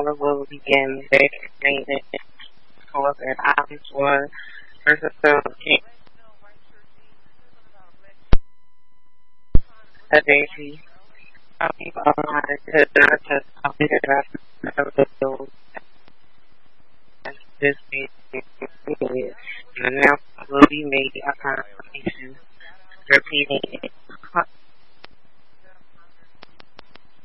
caller will begin their statement for that items was first of all strategy. Talking about to not just talking about this meeting and announcement will be made upon completion repeating it.